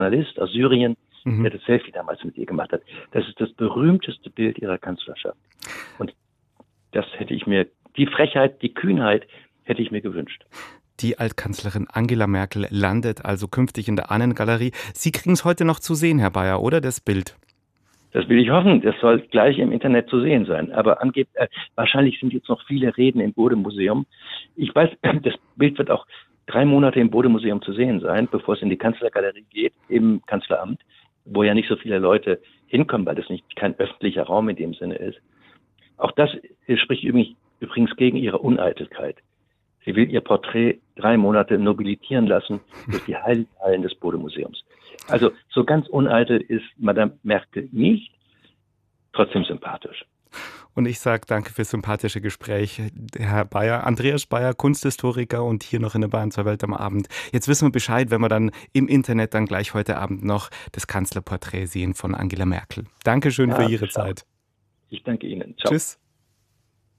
Journalist aus Syrien, Mhm. der das Selfie damals mit ihr gemacht hat. Das ist das berühmteste Bild ihrer Kanzlerschaft. Und das hätte ich mir, die Frechheit, die Kühnheit hätte ich mir gewünscht. Die Altkanzlerin Angela Merkel landet also künftig in der Annengalerie. Sie kriegen es heute noch zu sehen, Herr Bayer, oder das Bild? Das will ich hoffen. Das soll gleich im Internet zu sehen sein. Aber wahrscheinlich sind jetzt noch viele Reden im Bode-Museum. Ich weiß, das Bild wird auch 3 Monate im Bode-Museum zu sehen sein, bevor es in die Kanzlergalerie geht, im Kanzleramt, wo ja nicht so viele Leute hinkommen, weil das nicht kein öffentlicher Raum in dem Sinne ist. Auch das spricht übrigens gegen ihre Uneitelkeit. Sie will ihr Porträt 3 Monate nobilitieren lassen durch die heiligen Hallen des Bode-Museums. Also so ganz uneitel ist Madame Merkel nicht, trotzdem sympathisch. Und ich sage danke fürs sympathische Gespräch, Herr Bayer. Andreas Bayer, Kunsthistoriker und hier noch in der Bayern 2 Welt am Abend. Jetzt wissen wir Bescheid, wenn wir dann im Internet dann gleich heute Abend noch das Kanzlerporträt sehen von Angela Merkel. Dankeschön für Ja, Ihre Zeit. ich danke Ihnen. Ciao. Tschüss.